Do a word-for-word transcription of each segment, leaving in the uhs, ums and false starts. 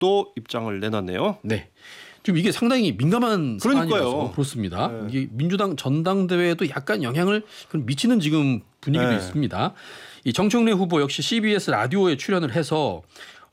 또 입장을 내놨네요. 네. 지금 이게 상당히 민감한 사안이라서 그렇습니다. 네. 이게 민주당 전당대회에도 약간 영향을 미치는 지금 분위기도 네. 있습니다. 이 정청래 후보 역시 씨비에스 라디오에 출연을 해서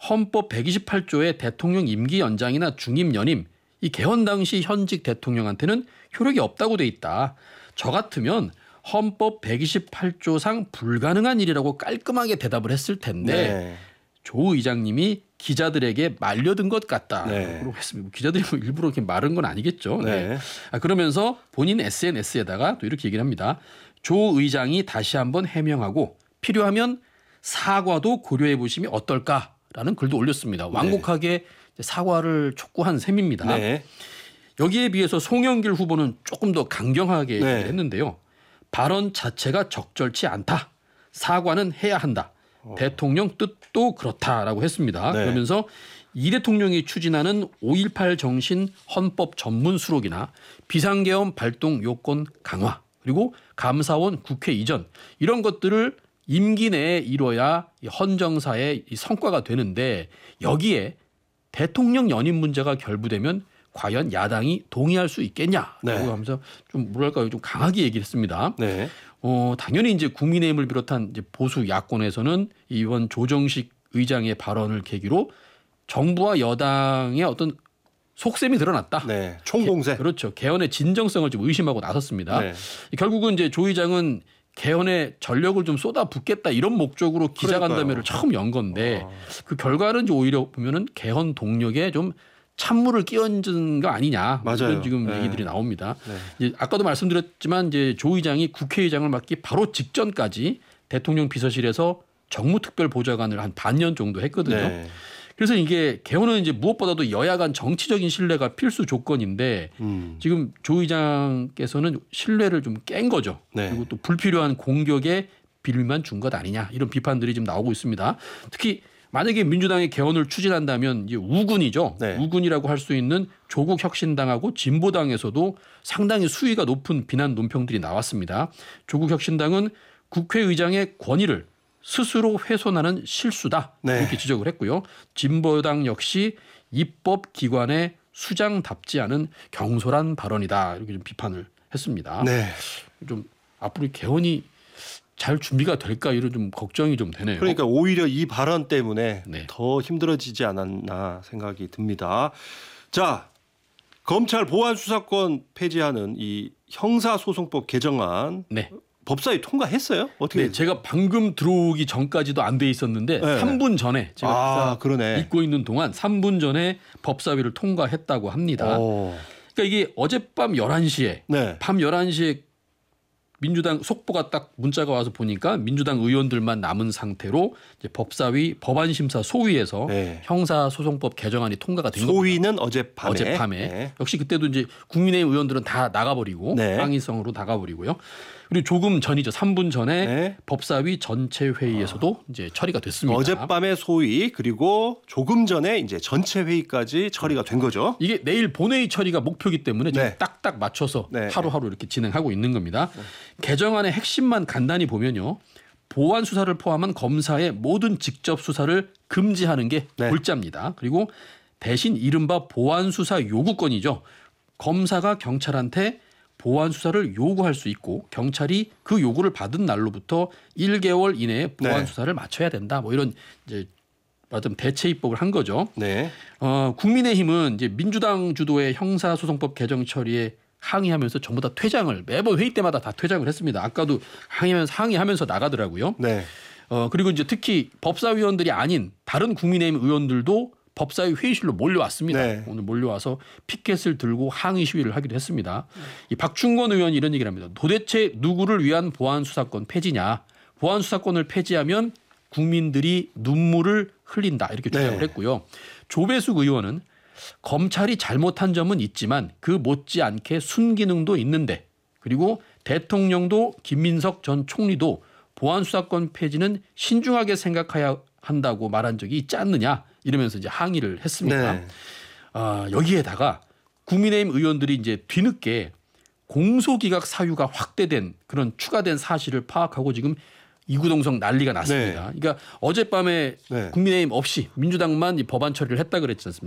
헌법 백이십팔 조의 대통령 임기 연장이나 중임 연임 이 개헌 당시 현직 대통령한테는 효력이 없다고 돼 있다. 저 같으면 헌법 백이십팔 조상 불가능한 일이라고 깔끔하게 대답을 했을 텐데 네. 조 의장님이 기자들에게 말려든 것 같다고 네. 했습니다. 기자들이 뭐 일부러 이렇게 말은 건 아니겠죠. 네. 네. 아, 그러면서 본인 에스엔에스에다가 또 이렇게 얘기를 합니다. 조 의장이 다시 한번 해명하고 필요하면 사과도 고려해 보시면 어떨까라는 글도 올렸습니다. 완곡하게 네. 사과를 촉구한 셈입니다. 네. 여기에 비해서 송영길 후보는 조금 더 강경하게 네. 했는데요. 발언 자체가 적절치 않다. 사과는 해야 한다. 어. 대통령 뜻도 그렇다라고 했습니다. 네. 그러면서 이 대통령이 추진하는 오일팔 정신 헌법 전문 수록이나 비상계엄 발동 요건 강화 그리고 감사원 국회 이전 이런 것들을 임기 내에 이뤄야 헌정사의 성과가 되는데 여기에 대통령 연임 문제가 결부되면 과연 야당이 동의할 수 있겠냐라고 네. 하면서 좀 뭐랄까요 좀 강하게 얘기를 했습니다. 네. 어, 당연히 이제 국민의힘을 비롯한 이제 보수 야권에서는 이번 조정식 의장의 발언을 계기로 정부와 여당의 어떤 속셈이 드러났다. 네. 총공세. 개, 그렇죠. 개헌의 진정성을 좀 의심하고 나섰습니다. 네. 결국은 이제 조 의장은 개헌에 전력을 좀 쏟아붓겠다 이런 목적으로 기자간담회를 처음 연 건데 아. 그 결과는 이제 오히려 보면은 개헌 동력에 좀 찬물을 끼얹은 거 아니냐. 맞아요. 이런 지금 네. 얘기들이 나옵니다. 네. 이제 아까도 말씀드렸지만 이제 조 의장이 국회의장을 맡기 바로 직전까지 대통령 비서실에서 정무특별보좌관을 한 반년 정도 했거든요. 네. 그래서 이게 개헌은 이제 무엇보다도 여야 간 정치적인 신뢰가 필수 조건인데 음. 지금 조 의장께서는 신뢰를 좀 깬 거죠. 네. 그리고 또 불필요한 공격에 빌미만 준 것 아니냐 이런 비판들이 지금 나오고 있습니다. 특히 만약에 민주당이 개헌을 추진한다면 이제 우군이죠. 네. 우군이라고 할 수 있는 조국 혁신당하고 진보당에서도 상당히 수위가 높은 비난 논평들이 나왔습니다. 조국 혁신당은 국회의장의 권위를 스스로 훼손하는 실수다 네. 이렇게 지적을 했고요. 진보당 역시 입법기관의 수장답지 않은 경솔한 발언이다 이렇게 좀 비판을 했습니다. 네. 좀 앞으로 개헌이 잘 준비가 될까 이런 좀 걱정이 좀 되네요. 그러니까 오히려 이 발언 때문에 네. 더 힘들어지지 않았나 생각이 듭니다. 자, 검찰 보안 수사권 폐지하는 이 형사소송법 개정안 네. 법사위 통과했어요? 어떻게? 네, 제가 방금 들어오기 전까지도 안 돼 있었는데 네. 삼 분 전에 제가 아, 그러네. 읽고 있는 동안 삼 분 전에 법사위를 통과했다고 합니다. 오. 그러니까 이게 어젯밤 열한 시에 네. 밤 열한 시에 민주당 속보가 딱 문자가 와서 보니까 민주당 의원들만 남은 상태로 이제 법사위 법안심사 소위에서 네. 형사소송법 개정안이 통과가 된 겁니다. 소위는 어젯밤에. 어젯밤에. 네. 역시 그때도 이제 국민의힘 의원들은 다 나가버리고 네. 항의성으로 나가버리고요. 그리고 조금 전이죠. 삼 분 전에 네. 법사위 전체 회의에서도 아. 이제 처리가 됐습니다. 어젯밤에 소위 그리고 조금 전에 이제 전체 회의까지 처리가 된 거죠. 이게 내일 본회의 처리가 목표이기 때문에 지금 네. 딱딱 맞춰서 네. 하루하루 이렇게 진행하고 있는 겁니다. 네. 개정안의 핵심만 간단히 보면요. 보안 수사를 포함한 검사의 모든 직접 수사를 금지하는 게 네. 골자입니다. 그리고 대신 이른바 보안 수사 요구권이죠. 검사가 경찰한테 보안 수사를 요구할 수 있고 경찰이 그 요구를 받은 날로부터 일 개월 이내에 보안 네. 수사를 마쳐야 된다. 뭐 이런 이제 맞은 대체 입법을 한 거죠. 네. 어, 국민의힘은 이제 민주당 주도의 형사소송법 개정 처리에 항의하면서 전부 다 퇴장을 매번 회의 때마다 다 퇴장을 했습니다. 아까도 항의하면서 항의하면서 나가더라고요. 네. 어, 그리고 이제 특히 법사위원들이 아닌 다른 국민의힘 의원들도 법사위 회의실로 몰려왔습니다. 네. 오늘 몰려와서 피켓을 들고 항의 시위를 하기도 했습니다. 이 박충건 의원이 이런 얘기를 합니다. 도대체 누구를 위한 보안 수사권 폐지냐. 보안 수사권을 폐지하면 국민들이 눈물을 흘린다. 이렇게 주장을 네. 했고요. 조배숙 의원은 검찰이 잘못한 점은 있지만 그 못지않게 순기능도 있는데 그리고 대통령도 김민석 전 총리도 보안 수사권 폐지는 신중하게 생각해야 한다고 말한 적이 있지 않느냐 이러면서 이제 항의를 했습니다. 네. 아, 여기에다가 국민의힘 의원들이 이제 뒤늦게 공소기각 사유가 확대된 그런 추가된 사실을 파악하고 지금 이구동성 난리가 났습니다. 네. 그러니까 어젯밤에 네. 국민의힘 없이 민주당만 이 법안 처리를 했다 그랬지 않습니까?